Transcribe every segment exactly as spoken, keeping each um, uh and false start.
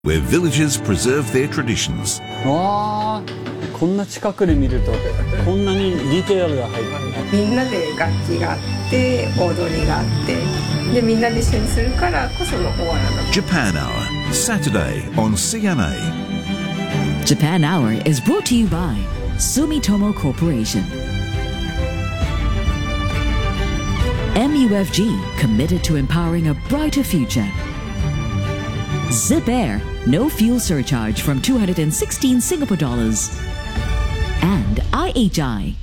where villagers preserve their traditions. わあ、こんな近くで見るとこんなにディテールが入ってる。 みんなで楽器があって踊りがあってでみんなで一緒にするからこそのおわらだ。 Japan Hour, Saturday on C N A. Japan Hour is brought to you by Sumitomo Corporation. M U F G, committed to empowering a brighter future. Zip Air, no fuel surcharge from two hundred sixteen Singapore dollars. And I H I.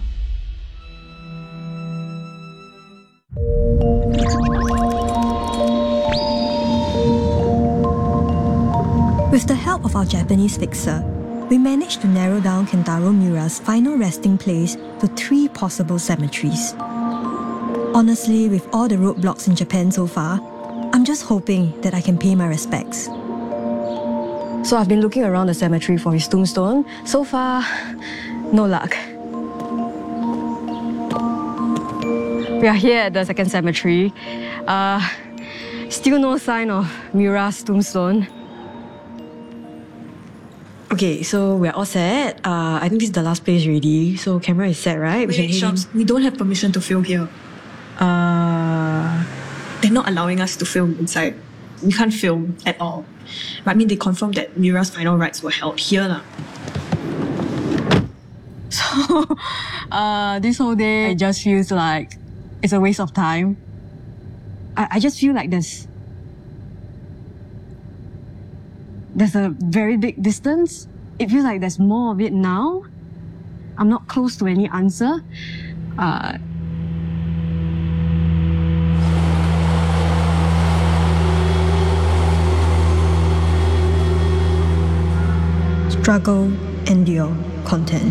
With the help of our Japanese fixer, we managed to narrow down Kentaro Miura's final resting place to three possible cemeteries. Honestly, with all the roadblocks in Japan so far, I'm just hoping that I can pay my respects. So I've been looking around the cemetery for his tombstone. So far, no luck. We are here at the second cemetery. Uh, still no sign of Miura's tombstone. Okay, so we're all set. Uh, I think this is the last place already. So camera is set, right? Wait, Shams, we don't have permission to film here. Uh, They're not allowing us to film inside. We can't film at all. But I mean, they confirmed that Miura's final rites were held here. La. So, uh, this whole day, it just feels like it's a waste of time. I, I just feel like there's there's a very big distance. It feels like there's more of it now. I'm not close to any answer. Uh, Struggle, endure, contend.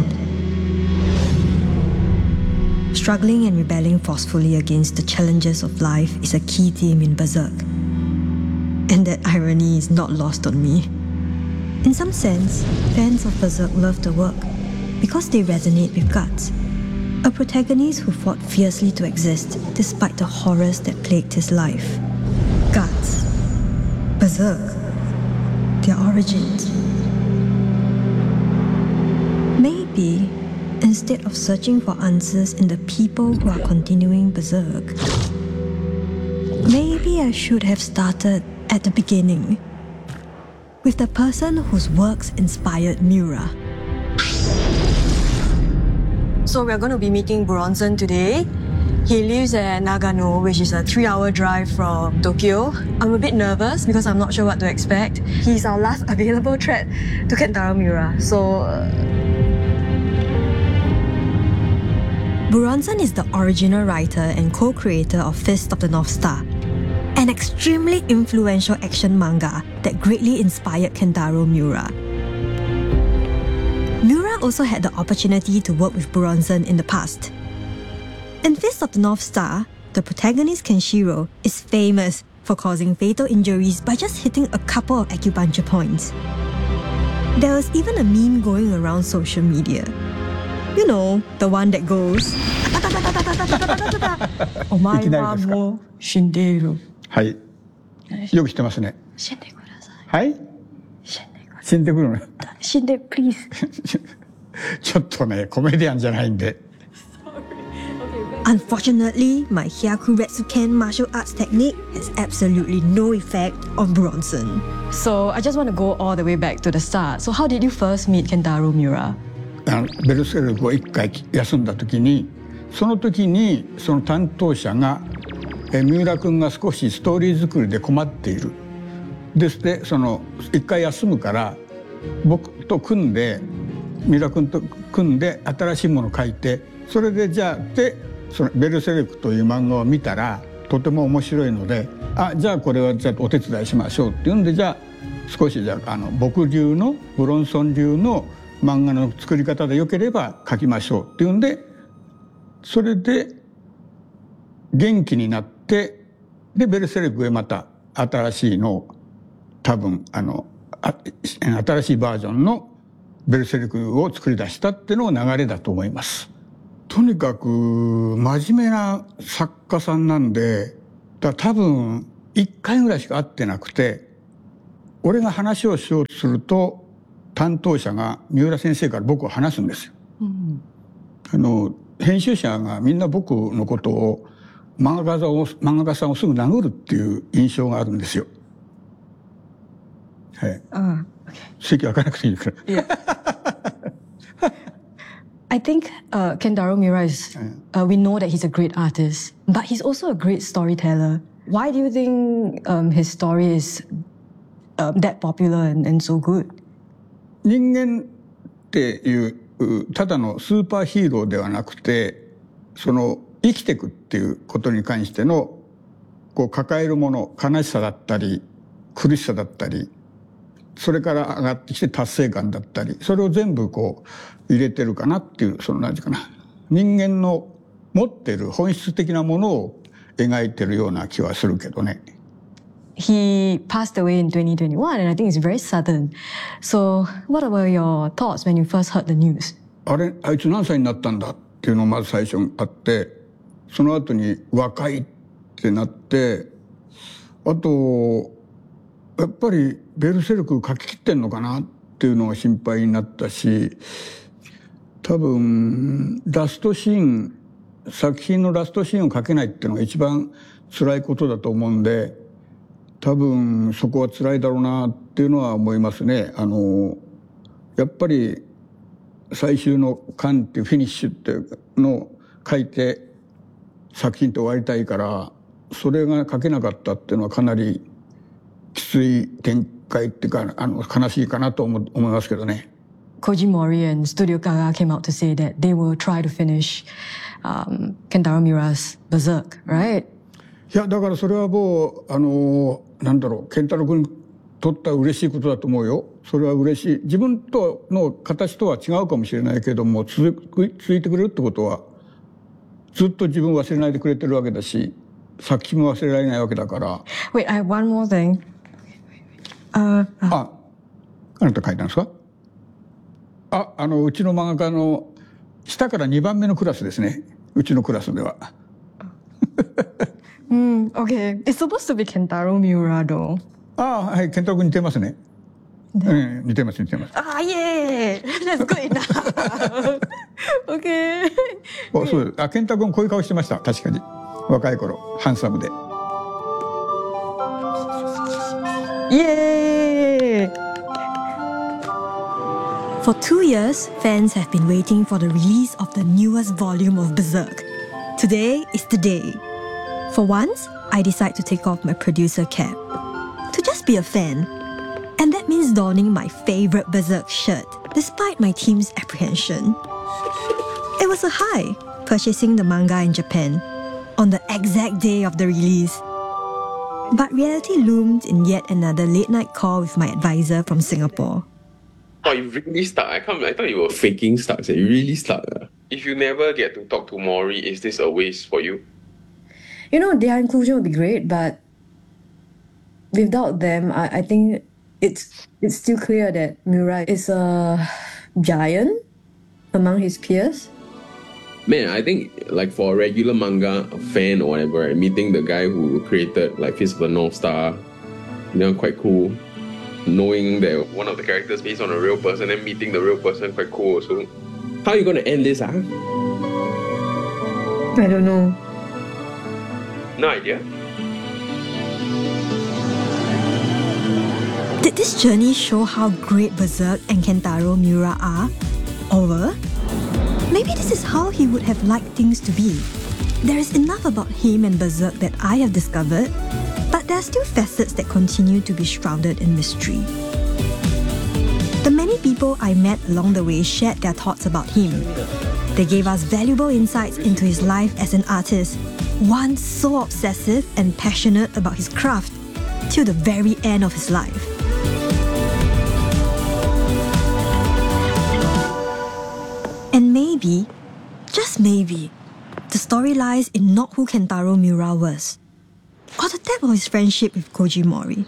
Struggling and rebelling forcefully against the challenges of life is a key theme in Berserk. And that irony is not lost on me. In some sense, fans of Berserk love the work because they resonate with Guts, a protagonist who fought fiercely to exist despite the horrors that plagued his life. Guts, Berserk, their origins. Maybe, instead of searching for answers in the people who are continuing Berserk, maybe I should have started at the beginning, with the person whose works inspired Miura. So we're going to be meeting Bronson today. He lives at Nagano, which is a three-hour drive from Tokyo. I'm a bit nervous because I'm not sure what to expect. He's our last available threat to Kentaro Miura. So... Uh... Bronson is the original writer and co-creator of Fist of the North Star, an extremely influential action manga that greatly inspired Kentaro Miura. Miura also had the opportunity to work with Bronson in the past. In Fist of the North Star, the protagonist Kenshiro is famous for causing fatal injuries by just hitting a couple of acupuncture points. There was even a meme going around social media. You know, the one that goes... お前はもう死んでいる。 はい。よく知ってますね。 死んでください。 はい。 死んでください。 死んでくるの。 死んで、please。 ちょっとね、コメディアンじゃないんで。 Unfortunately, my Hyaku Retsuken martial arts technique has absolutely no effect on Bronson. So I just want to go all the way back to the start. So how did you first meet Kentaro Miura? あのベルセルクを一回休んだ時に、その時にその担当者がえ三浦君が少しストーリー作りで困っている。ですでその一回休むから僕と組んで三浦君と組んで新しいものを書いて、それでじゃあでそのベルセルクという漫画を見たらとても面白いので、あじゃあこれはじゃあお手伝いしましょうっていうんで、じゃあ少しじゃあ、あの僕流のブロンソン流の漫画の作り方でよければ書きましょうっていうんで、それで元気になって、でベルセルクへまた新しいのを多分あのあ新しいバージョンのベルセルクを作り出したっていうのが流れだと思います。とにかく真面目な作家さんなんで、だ多分一回ぐらいしか会ってなくて、 俺が話をしようとすると担当者が三浦先生から僕を話すんですよ。うん、あの編集者がみんな僕のことを漫画家を漫画家さんをすぐ殴るっていう印象があるんですよ。はい。 Uh, okay. 席開かなくていいから。 Yeah. I think uh, Kentaro Miura is, uh, we know that he's a great artist, but he's also a great storyteller. Why do you think um, his story is uh, that popular and, and so good? 人間っていうただのスーパーヒーローではなくて、その生きていくっていうことに関してのこう抱えるもの、悲しさだったり苦しさだったり、それから上がってきて達成感だったり、それを全部こう入れてるかなっていう、その何て言うかな、人間の持ってる本質的なものを描いてるような気はするけどね。 He passed away in twenty twenty-one, and I think it's very sudden. So, what were your thoughts when you first heard the news? あれ、 あいつ何歳になったんだっていうのがまず最初にあって、その後に若いってなって、あとやっぱりベルセルク書き切ってんのかなっていうのが心配になったし、多分ラストシーン、作品のラストシーンを書けないっていうのが一番辛いことだと思うんで、多分そこは辛いだろうなっていうのは思いますね。あのやっぱり最終の巻っていうフィニッシュっていうのを書いて作品って終わりたいから、それが書けなかったっていうのはかなりきつい展開っていうか、あの悲しいかなと思いますけどね。 Koji Mori and Studio Gaga came out to say that they will try to finish um, Kentaro Miura's Berserk, right? いや、だからそれはもうあのなんだろう、健太郎君にとっては嬉しいことだと思うよ。それは嬉しい。自分との形とは違うかもしれないけども、続く続いてくれるってことはずっと自分を忘れないでくれてるわけだし、作品も忘れられないわけだから。 Wait, I have one more thing. Uh, あ、あなた書いたんですか？あ、あのうちの漫画家の下からにばんめのクラスですね。うちのクラスでは。 Mm, okay. It's supposed to be Kentaro Miura, though. ああ、はい、ケンタロウ君似てますね。うん、似てます、似てます。 Ah, yeah! That's good enough. Okay. お、そうです。あ、ケンタロウ君こういう顔してました。確かに。若い頃、ハンサムで。 Yay! For two years, fans have been waiting for the release of the newest volume of Berserk. Today is the day. For once, I decide to take off my producer cap. To just be a fan. And that means donning my favorite Berserk shirt, despite my team's apprehension. It was a high, purchasing the manga in Japan, on the exact day of the release. But reality loomed in yet another late-night call with my advisor from Singapore. Oh, you really stuck. I can't. I thought you were faking stuck. So you really stuck. Uh. If you never get to talk to Mori, is this a waste for you? You know, their inclusion would be great, but without them, I, I think it's it's still clear that Miura is a giant among his peers. Man, I think like for a regular manga a fan or whatever, right, meeting the guy who created like Fist of the North Star, you know, quite cool. Knowing that one of the characters based on a real person and meeting the real person, quite cool also. How are you gonna end this, huh? I don't know. No idea. Did this journey show how great Berserk and Kentaro Miura are? Or maybe this is how he would have liked things to be. There is enough about him and Berserk that I have discovered, but there are still facets that continue to be shrouded in mystery. The many people I met along the way shared their thoughts about him. They gave us valuable insights into his life as an artist, one so obsessive and passionate about his craft, till the very end of his life. And maybe, just maybe, the story lies in not who Kentaro Miura was, or the depth of his friendship with Koji Mori.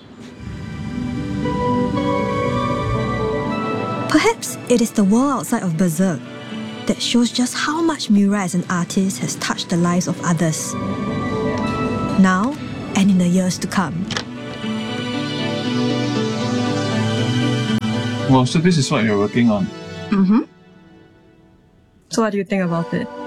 Perhaps it is the world outside of Berserk that shows just how much Miura as an artist has touched the lives of others, now and in the years to come. Well, so this is what you're working on. Mm-hmm. So what do you think about it?